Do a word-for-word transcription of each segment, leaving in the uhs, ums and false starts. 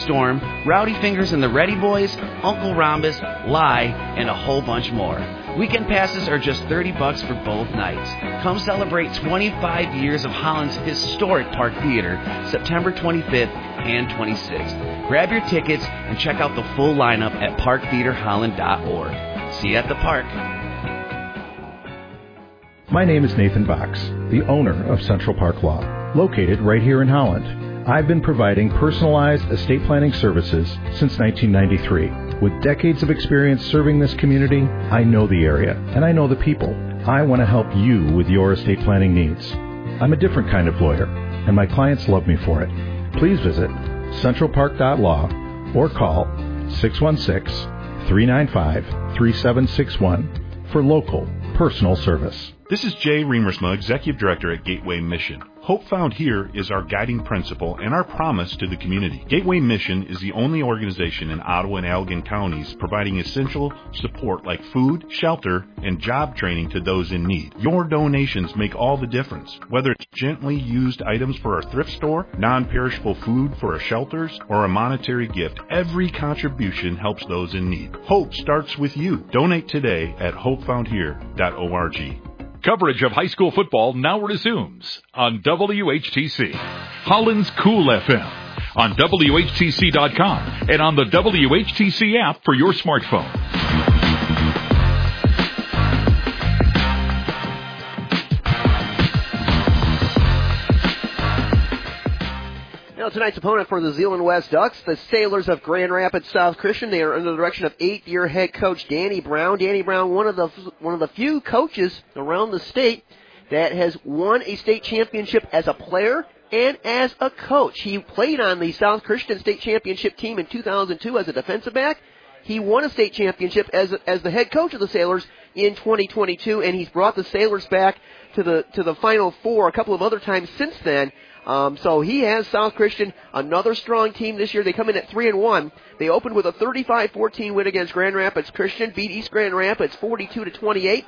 Storm, Rowdy Fingers and the Ready Boys, Uncle Rhombus, Lie, and a whole bunch more. Weekend passes are just thirty bucks for both nights. Come celebrate twenty-five years of Holland's historic Park Theater, September twenty-fifth and twenty-sixth. Grab your tickets and check out the full lineup at park theater holland dot org. See you at the park. My name is Nathan Box, the owner of Central Park Law, located right here in Holland. I've been providing personalized estate planning services since nineteen ninety-three. With decades of experience serving this community, I know the area and I know the people. I want to help you with your estate planning needs. I'm a different kind of lawyer, and my clients love me for it. Please visit central park dot law or call six one six, three nine five, three seven six one for local personal service. This is Jay Remersma, Executive Director at Gateway Mission. Hope Found Here is our guiding principle and our promise to the community. Gateway Mission is the only organization in Ottawa and Allegan counties providing essential support like food, shelter, and job training to those in need. Your donations make all the difference. Whether it's gently used items for our thrift store, non-perishable food for our shelters, or a monetary gift, every contribution helps those in need. Hope starts with you. Donate today at hope found here dot org. Coverage of high school football now resumes on W H T C, Holland's Cool F M, on W H T C dot com, and on the W H T C app for your smartphone. Now tonight's opponent for the Zeeland West Ducks, the Sailors of Grand Rapids South Christian. They are under the direction of eight-year head coach Danny Brown. Danny Brown, one of the one of the few coaches around the state that has won a state championship as a player and as a coach. He played on the South Christian state championship team in two thousand two as a defensive back. He won a state championship as as the head coach of the Sailors in twenty twenty-two, and he's brought the Sailors back to the to the Final Four a couple of other times since then. Um, so he has South Christian, another strong team this year. They come in at three and one. They opened with a thirty-five fourteen win against Grand Rapids Christian, beat East Grand Rapids forty-two to twenty-eight.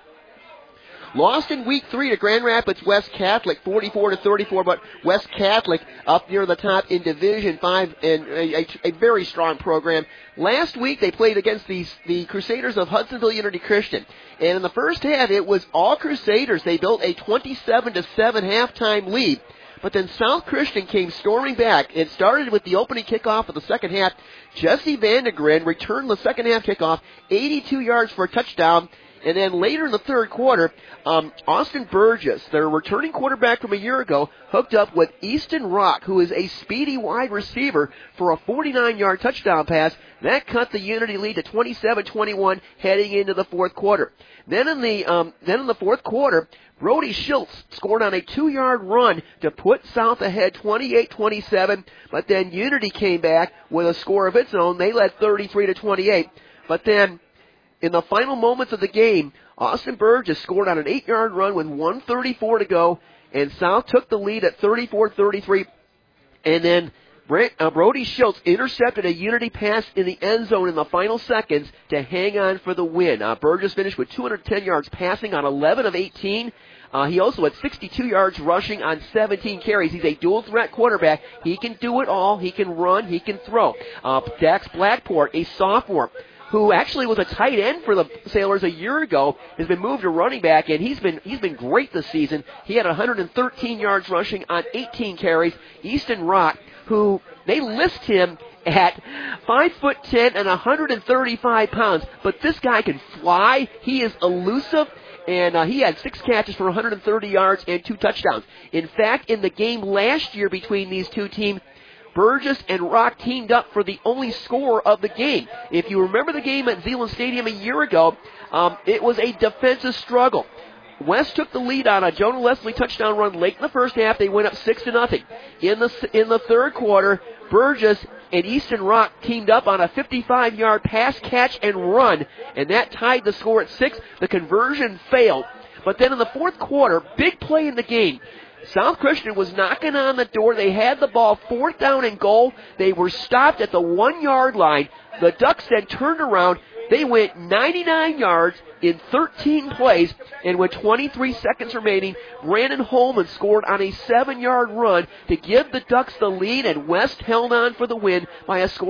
Lost in week three to Grand Rapids West Catholic, forty-four to thirty-four, but West Catholic up near the top in Division five, and a, a, a very strong program. Last week they played against the, the Crusaders of Hudsonville Unity Christian, and in the first half it was all Crusaders. They built a twenty-seven to seven halftime lead. But then South Christian came storming back. It started with the opening kickoff of the second half. Jesse Vandegren returned the second half kickoff, eighty-two yards for a touchdown. And then later in the third quarter, um, Austin Burgess, their returning quarterback from a year ago, hooked up with Easton Rock, who is a speedy wide receiver, for a forty-nine-yard touchdown pass. That cut the Unity lead to twenty-seven twenty-one heading into the fourth quarter. Then in the um, then in the fourth quarter, Brody Schultz scored on a two-yard run to put South ahead twenty-eight twenty-seven, but then Unity came back with a score of its own. They led thirty-three to twenty-eight. But then in the final moments of the game, Austin Burgess scored on an eight-yard run with one thirty-four to go, and South took the lead at thirty-four thirty-three. And then Brent, uh, Brody Schultz intercepted a Unity pass in the end zone in the final seconds to hang on for the win. Uh, Burgess finished with two hundred ten yards passing on eleven of eighteen. Uh, he also had sixty-two yards rushing on seventeen carries. He's a dual-threat quarterback. He can do it all. He can run. He can throw. Uh, Dax Blackport, a sophomore, who actually was a tight end for the Sailors a year ago, has been moved to running back, and he's been he's been great this season. He had one hundred thirteen yards rushing on eighteen carries. Easton Rock, who they list him at five foot ten and one hundred thirty-five pounds, but this guy can fly. He is elusive, and uh, he had six catches for one hundred thirty yards and two touchdowns. In fact, in the game last year between these two teams, Burgess and Rock teamed up for the only score of the game. If you remember the game at Zeeland Stadium a year ago, um, it was a defensive struggle. West took the lead on a Jonah Leslie touchdown run late in the first half. They went up six to nothing. In the in the third quarter, Burgess and Easton Rock teamed up on a fifty-five-yard pass, catch, and run, and that tied the score at six. The conversion failed. But then in the fourth quarter, big play in the game, South Christian was knocking on the door. They had the ball, fourth down and goal. They were stopped at the one-yard line. The Ducks then turned around. They went ninety-nine yards in thirteen plays, and with twenty-three seconds remaining, Brandon Holman scored on a seven-yard run to give the Ducks the lead, and West held on for the win by a score